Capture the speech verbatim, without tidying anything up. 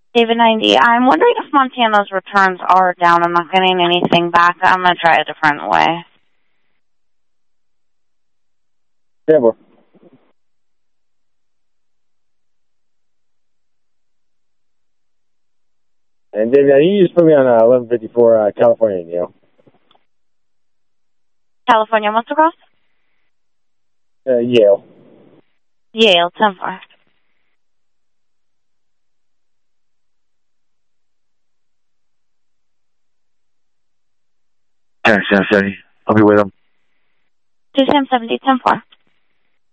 David ninety. I'm wondering if Montana's returns are down. I'm not getting anything back. I'm going to try a different way. Never. And David, you just put me on uh, eleven fifty-four uh, California, you know. California, what's across? Uh, Yale. Yale, ten four. ten seventy. I'll be with them. two ten seventy, ten four.